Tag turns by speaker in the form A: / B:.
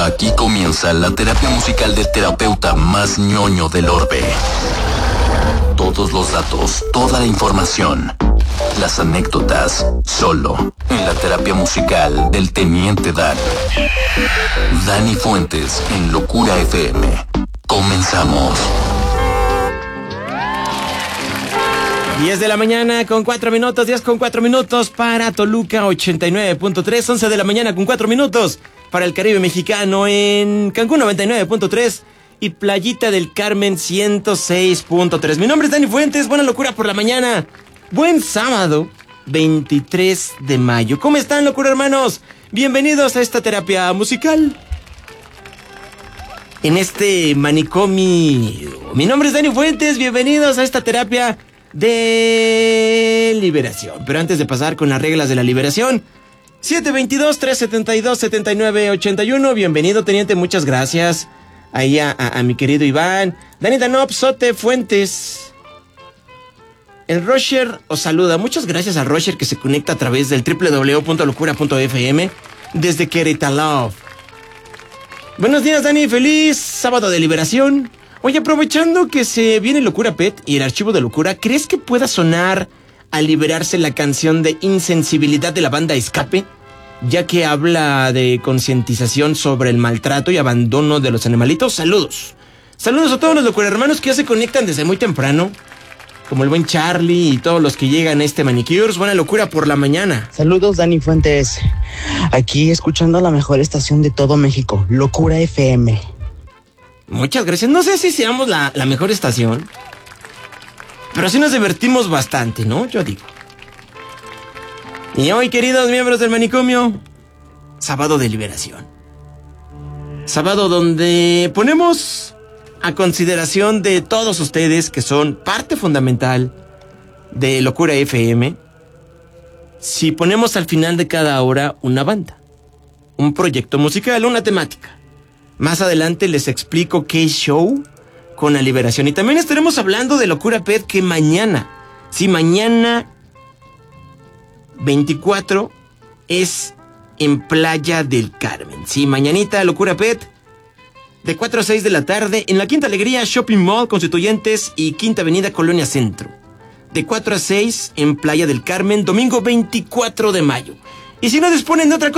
A: Aquí comienza la terapia musical del terapeuta más ñoño del orbe. Todos los datos, toda la información, las anécdotas, solo en la terapia musical del Teniente Dan. Dani Fuentes en Locura FM. Comenzamos.
B: 10 de la mañana con 4 minutos, 10 con 4 minutos para Toluca 89.3, 11 de la mañana con 4 minutos para el Caribe mexicano en Cancún 99.3 y Playita del Carmen 106.3. Mi nombre es Dani Fuentes, buena locura por la mañana. Buen sábado 23 de mayo. ¿Cómo están, locura hermanos? Bienvenidos a esta terapia musical. En este manicomio. Mi nombre es Dani Fuentes, bienvenidos a esta terapia de liberación. Pero antes de pasar con las reglas de la liberación, 722-372-7981. Bienvenido, teniente, muchas gracias. Ahí a mi querido Iván. Dani Danop, Sote, Fuentes. El Roger os saluda. Muchas gracias a Roger que se conecta a través del www.locura.fm desde Querétaro. Buenos días, Dani. Feliz sábado de liberación. Oye, aprovechando que se viene Locura Pet y el archivo de Locura, ¿crees que pueda sonar al liberarse la canción de Insensibilidad de la banda Escape? Ya que habla de concientización sobre el maltrato y abandono de los animalitos. Saludos. Saludos a todos los locura hermanos que ya se conectan desde muy temprano, como el buen Charlie y todos los que llegan a este Manicures. Buena locura por la mañana.
C: Saludos, Dani Fuentes. Aquí escuchando la mejor estación de todo México, Locura FM.
B: Muchas gracias. No sé si seamos la mejor estación, pero sí nos divertimos bastante, ¿no? Yo digo. Y hoy, queridos miembros del manicomio, sábado de liberación. Sábado donde ponemos a consideración de todos ustedes que son parte fundamental de Locura FM, si ponemos al final de cada hora una banda, un proyecto musical, una temática. Más adelante les explico qué show con la liberación. Y también estaremos hablando de Locura Pet, que mañana, sí, mañana 24 es en Playa del Carmen. Sí, mañanita Locura Pet, de 4 a 6 de la tarde, en la Quinta Alegría Shopping Mall, Constituyentes y Quinta Avenida Colonia Centro. De 4 a 6 en Playa del Carmen, domingo 24 de mayo. Y si no disponen de otra cosa,